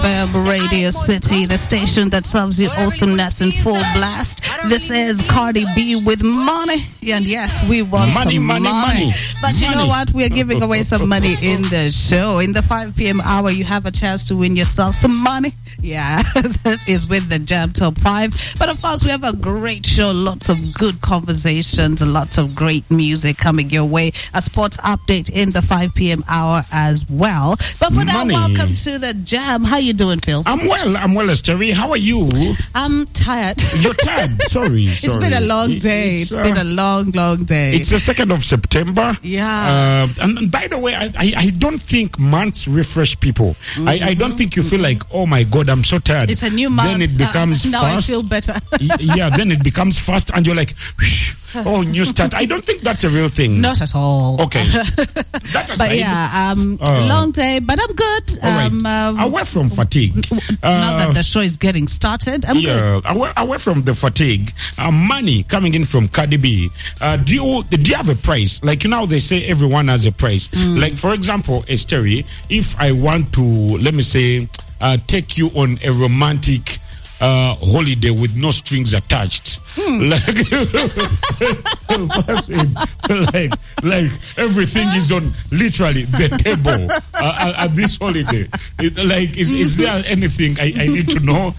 Radio City, the station that serves you awesomeness in full blast. This is Cardi B with money. And yes, we want money. But you know what? We're giving away some money in the show. In the 5 p.m. hour, you have a chance to win yourself some money. Yeah, that is with the Jam Top 5. But of course, we have a great show. Lots of good conversations, lots of great music coming your way. A sports update in the 5 p.m. hour as well. But for now, welcome to the Jam. How you doing, Phil? I'm well, Esteri. How are you? I'm tired. You're tired? Sorry. It's been a long day. It's been a long day. It's the 2nd of September. Yeah. And by the way, I don't think months refresh people. Mm-hmm. I don't think you feel like, oh my God, I'm so tired. It's a new month. Then it becomes now fast. I feel better. Yeah, then it becomes fast and you're like, oh, new start. I don't think that's a real thing. Not at all. Okay. That aside, but yeah, long day, but I'm good. Right. Away from fatigue. Now that the show is getting started, I'm good. Away from the fatigue, money coming in from Cardi B. Do you have a price? Like, you know, they say everyone has a price. Like, for example, Esteri, if I want to, let me say, take you on a romantic holiday with no strings attached. Like everything is on literally the table at this holiday. Is there anything I need to know?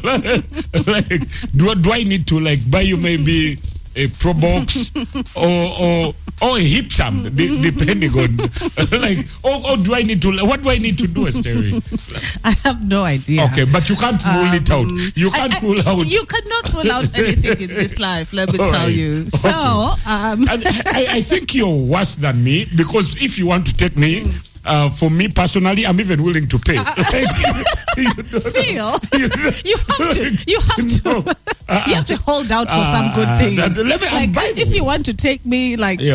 Do I need to buy you maybe a Pro Box or a hip sam, depending on or do I need to, what do I need to do, Esteri? I have no idea. Okay, but you can't rule it out. You can't rule out. You cannot rule out anything in this life, let me tell you. So, I think you're worse than me, because if you want to take me, for me personally, I'm even willing to pay. Phil, you have to hold out for some good things. If you want to take me,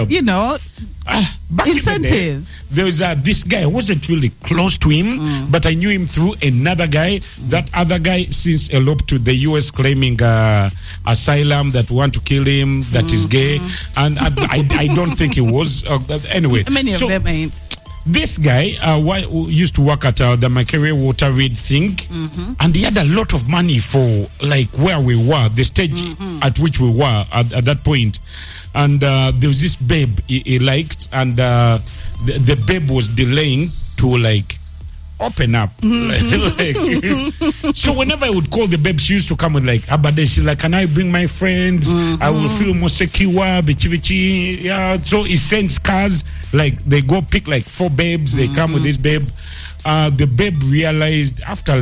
incentives. There was this guy. I wasn't really close to him, but I knew him through another guy. That other guy since eloped to the US, claiming asylum, that want to kill him, that is gay, and I don't think he was. Anyway, many of them ain't. This guy used to work at the Macquarie Water Read thing, and he had a lot of money for where we were, the stage at which we were at that point. And there was this babe he liked, and the babe was delaying to open up. So whenever I would call the babe, she used to come with Abade. She's like, can I bring my friends? I will feel more secure, bichi. Yeah. So he sends cars, they go pick 4 babes, they come with this babe. The babe realized after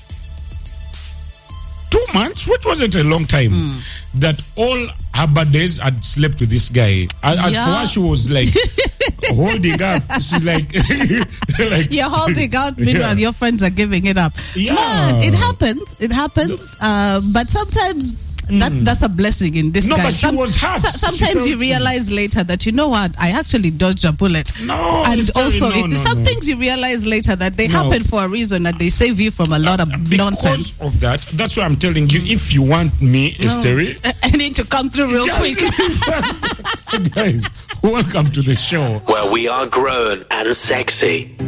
2 months, which wasn't a long time, that all Abades had slept with this guy. As for her, she was holding up. She's you're holding out, meanwhile your friends are giving it up. Yeah. Man, it happens. But sometimes that's a blessing in disguise. No, but she was hurt. Sometimes you realize later that, you know what, I actually dodged a bullet. No, and some things you realize later that they happen for a reason, that they save you from a lot of nonsense. Because of that, that's why I'm telling you, if you want me, Esteri, I need to come through real quick. Guys, welcome to the show where we are grown and sexy.